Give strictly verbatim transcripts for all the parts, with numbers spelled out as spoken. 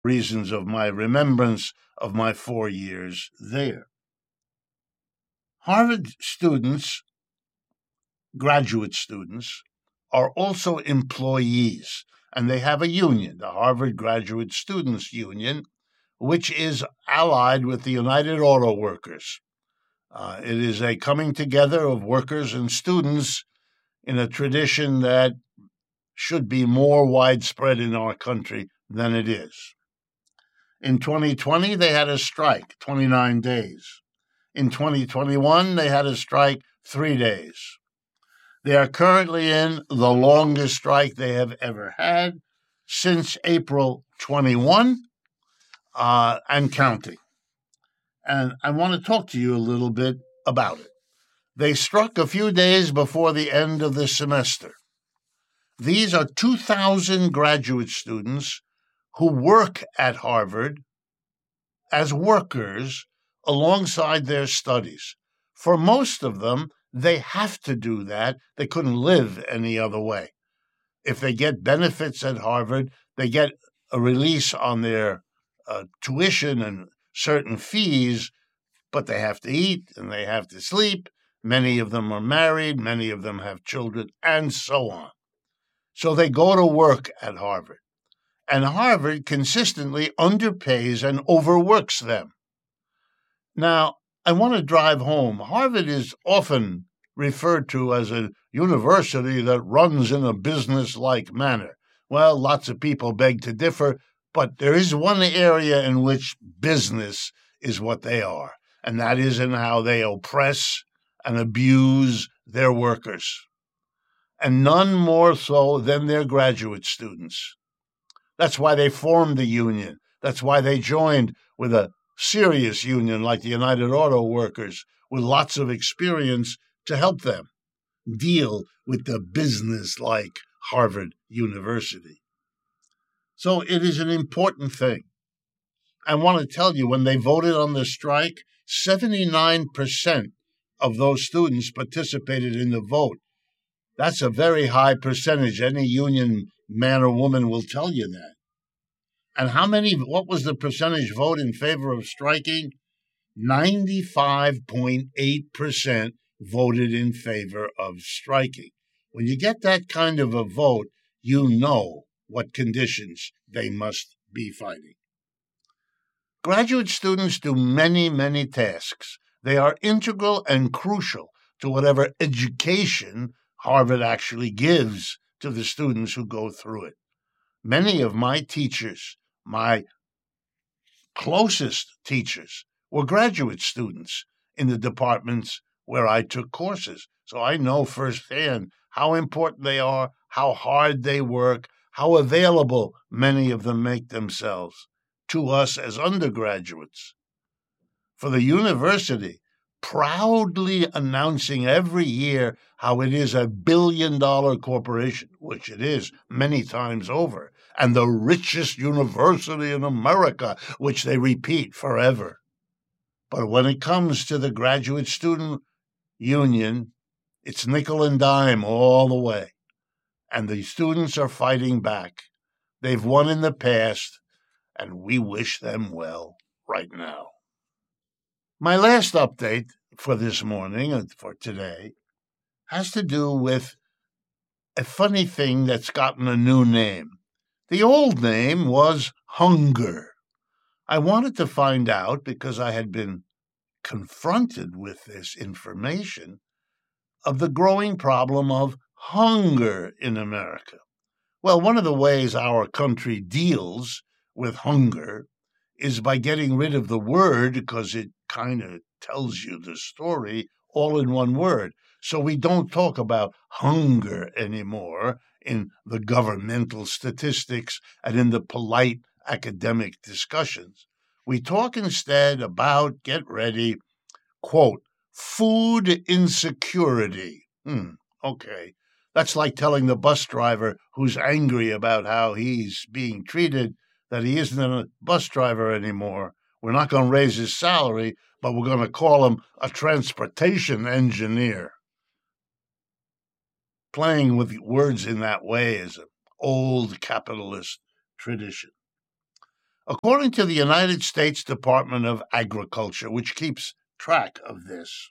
reasons of my remembrance of my four years there. Harvard students, graduate students, are also employees, and they have a union, the Harvard Graduate Students Union, which is allied with the United Auto Workers. Uh, it is a coming together of workers and students in a tradition that should be more widespread in our country than it is. In twenty twenty, they had a strike, twenty-nine days. In twenty twenty-one, they had a strike, three days. They are currently in the longest strike they have ever had since April twenty-first, uh, and counting. And I want to talk to you a little bit about it. They struck a few days before the end of the semester. These are two thousand graduate students who work at Harvard as workers alongside their studies. For most of them, they have to do that. They couldn't live any other way. If they get benefits at Harvard, they get a release on their uh, tuition and certain fees, but they have to eat and they have to sleep. Many of them are married, many of them have children, and so on. So they go to work at Harvard. And Harvard consistently underpays and overworks them. Now, I want to drive home. Harvard is often referred to as a university that runs in a business-like manner. Well, lots of people beg to differ, but there is one area in which business is what they are, and that is in how they oppress and abuse their workers, and none more so than their graduate students. That's why they formed the union. That's why they joined with a serious union like the United Auto Workers with lots of experience to help them deal with the business-like Harvard University. So it is an important thing. I want to tell you, when they voted on the strike, seventy-nine percent of those students participated in the vote. That's a very high percentage. Any union man or woman will tell you that. And how many, what was the percentage vote in favor of striking? ninety-five point eight percent voted in favor of striking. When you get that kind of a vote, you know what conditions they must be fighting. Graduate students do many, many tasks. They are integral and crucial to whatever education Harvard actually gives to the students who go through it. Many of my teachers, my closest teachers, were graduate students in the departments where I took courses. So I know firsthand how important they are, how hard they work, how available many of them make themselves to us as undergraduates. For the university, proudly announcing every year how it is a billion-dollar corporation, which it is many times over, and the richest university in America, which they repeat forever. But when it comes to the graduate student union, it's nickel and dime all the way. And the students are fighting back. They've won in the past, and we wish them well right now. My last update for this morning, and for today, has to do with a funny thing that's gotten a new name. The old name was hunger. I wanted to find out, because I had been confronted with this information, of the growing problem of hunger in America. Well, one of the ways our country deals with hunger is by getting rid of the word, because it kind of tells you the story all in one word. So we don't talk about hunger anymore in the governmental statistics and in the polite academic discussions. We talk instead about, get ready, quote, food insecurity. Hmm, okay. That's like telling the bus driver who's angry about how he's being treated that he isn't a bus driver anymore. We're not going to raise his salary, but we're going to call him a transportation engineer. Playing with words in that way is an old capitalist tradition. According to the United States Department of Agriculture, which keeps track of this,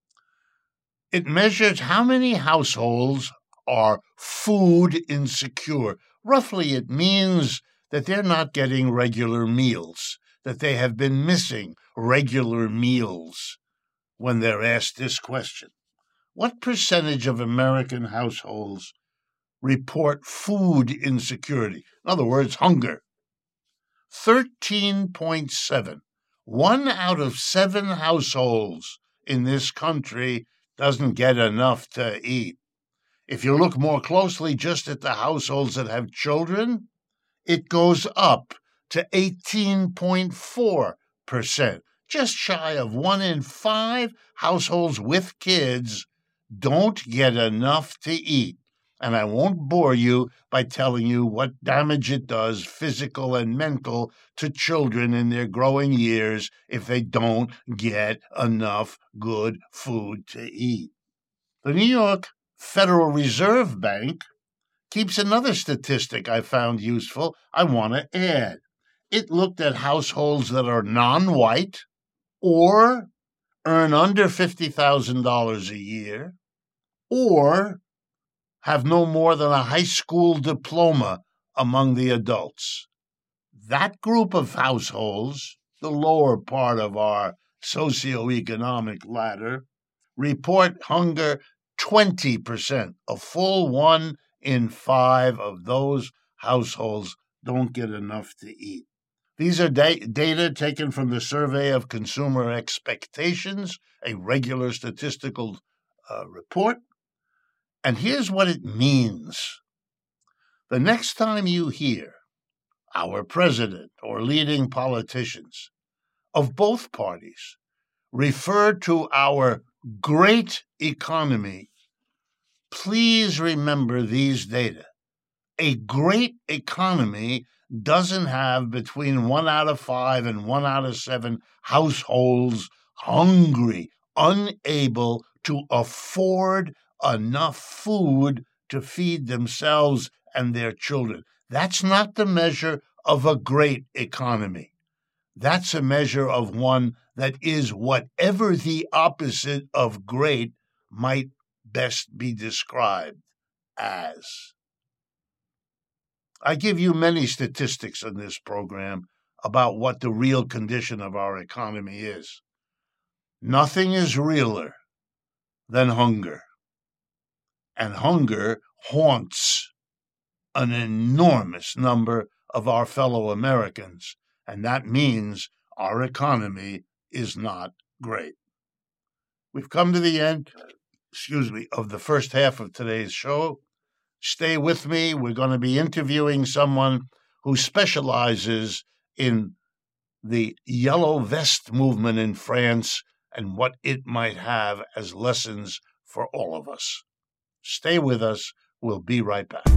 it measures how many households are food insecure. Roughly, it means that they're not getting regular meals, that they have been missing regular meals when they're asked this question. What percentage of American households report food insecurity? In other words, hunger. thirteen point seven. One out of seven households in this country doesn't get enough to eat. If you look more closely just at the households that have children, it goes up to eighteen point four percent. Just shy of one in five households with kids don't get enough to eat. And I won't bore you by telling you what damage it does, physical and mental, to children in their growing years if they don't get enough good food to eat. The New York Federal Reserve Bank keeps another statistic I found useful I want to add. It looked at households that are non-white or earn under fifty thousand dollars a year or have no more than a high school diploma among the adults. That group of households, the lower part of our socioeconomic ladder, report hunger twenty percent. A full one in five of those households don't get enough to eat. These are da- data taken from the Survey of Consumer Expectations, a regular statistical uh, report. And here's what it means. The next time you hear our president or leading politicians of both parties refer to our great economy, please remember these data. A great economy doesn't have between one out of five and one out of seven households hungry, unable to afford enough food to feed themselves and their children. That's not the measure of a great economy. That's a measure of one that is whatever the opposite of great might best be described as. I give you many statistics in this program about what the real condition of our economy is. Nothing is realer than hunger. And hunger haunts an enormous number of our fellow Americans, and that means our economy is not great. We've come to the end, excuse me, of the first half of today's show. Stay with me. We're going to be interviewing someone who specializes in the Yellow Vest movement in France and what it might have as lessons for all of us. Stay with us. We'll be right back.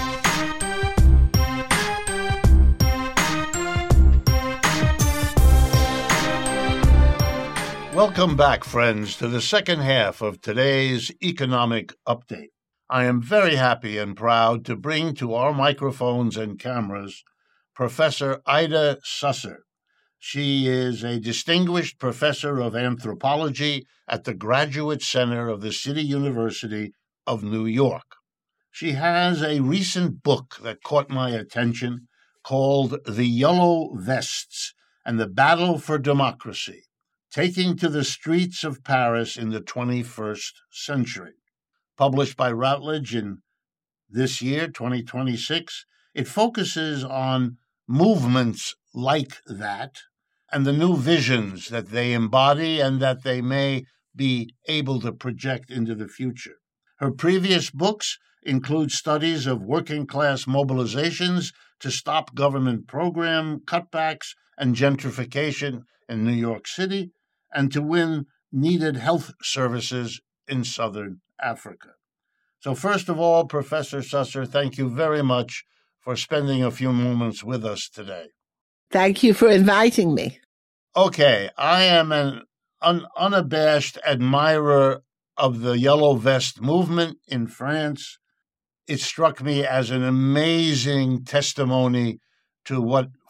Welcome back, friends, to the second half of today's economic update. I am very happy and proud to bring to our microphones and cameras Professor Ida Susser. She is a distinguished professor of anthropology at the Graduate Center of the City University of New York. She has a recent book that caught my attention called The Yellow Vests and the Battle for Democracy, Taking to the Streets of Paris in the twenty-first Century. Published by Routledge in this year, twenty twenty-six, it focuses on movements like that and the new visions that they embody and that they may be able to project into the future. Her previous books include studies of working-class mobilizations to stop government program cutbacks and gentrification in New York City and to win needed health services in Southern Africa. So first of all, Professor Susser, thank you very much for spending a few moments with us today. Thank you for inviting me. Okay, I am an un- unabashed admirer of the Yellow Vest movement in France. It struck me as an amazing testimony to what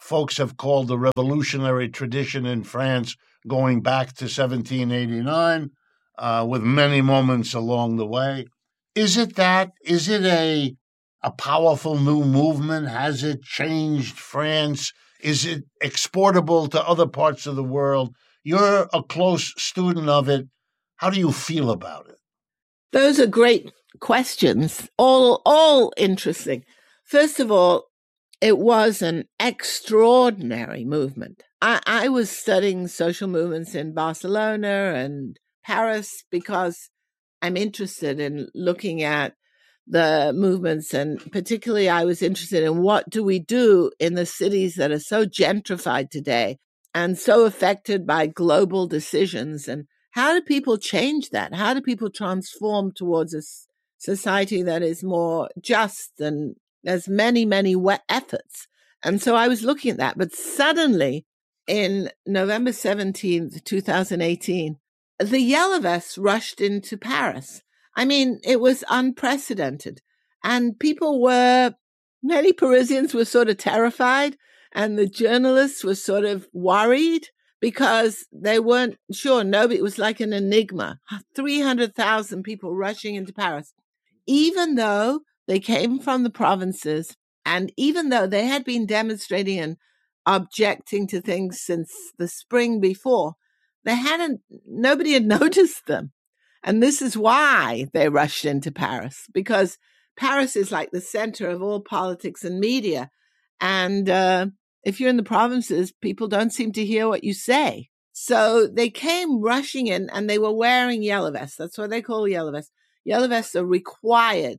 folks have called the revolutionary tradition in France going back to seventeen eighty-nine, uh, with many moments along the way. Is it that? Is it a, a powerful new movement? Has it changed France? Is it exportable to other parts of the world? You're a close student of it. How do you feel about it? Those are great questions, all all interesting. First of all, it was an extraordinary movement. I, I was studying social movements in Barcelona and Paris because I'm interested in looking at the movements, and particularly I was interested in what do we do in the cities that are so gentrified today and so affected by global decisions, and how do people change that? How do people transform towards a society that is more just? And there's many, many efforts. And so I was looking at that. But suddenly, in November seventeenth, twenty eighteen, the Yellow Vests rushed into Paris. I mean, it was unprecedented. And people were, many Parisians were sort of terrified, and the journalists were sort of worried because they weren't sure. Nobody, it was like an enigma. three hundred thousand people rushing into Paris, even though they came from the provinces, and even though they had been demonstrating and objecting to things since the spring before, they hadn't, nobody had noticed them. And this is why they rushed into Paris, because Paris is like the center of all politics and media. And uh, if you're in the provinces, people don't seem to hear what you say. So they came rushing in, and they were wearing yellow vests. That's what they call yellow vests. Yellow vests are required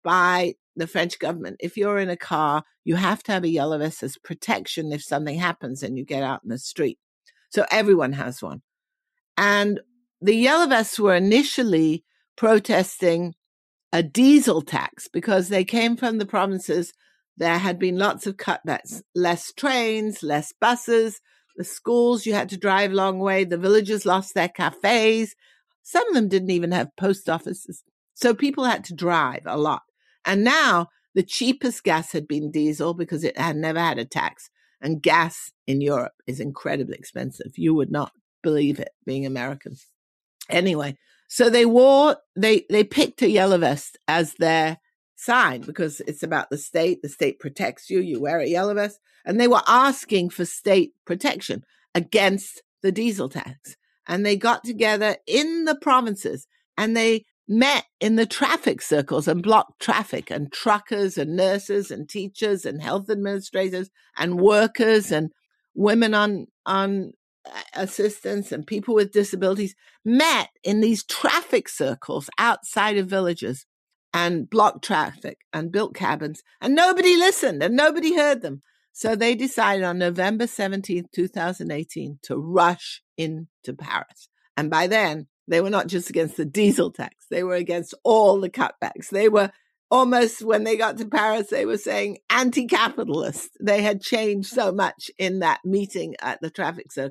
by the French government. If you're in a car, you have to have a yellow vest as protection if something happens and you get out in the street. So everyone has one. And the Yellow Vests were initially protesting a diesel tax because they came from the provinces. There had been lots of cutbacks, less trains, less buses. The schools, you had to drive a long way. The villagers lost their cafes. Some of them didn't even have post offices. So people had to drive a lot. And now the cheapest gas had been diesel because it had never had a tax. And gas in Europe is incredibly expensive. You would not believe it, being Americans. Anyway, so they wore, they, they picked a yellow vest as their sign because it's about the state. The state protects you. You wear a yellow vest. And they were asking for state protection against the diesel tax. And they got together in the provinces and they met in the traffic circles and blocked traffic, and truckers and nurses and teachers and health administrators and workers and women on, on assistance and people with disabilities met in these traffic circles outside of villages and blocked traffic and built cabins, and nobody listened and nobody heard them. So they decided on November seventeenth, twenty eighteen to rush into Paris. And by then, they were not just against the diesel tax. They were against all the cutbacks. They were almost, when they got to Paris, they were saying anti-capitalist. They had changed so much in that meeting at the traffic circle.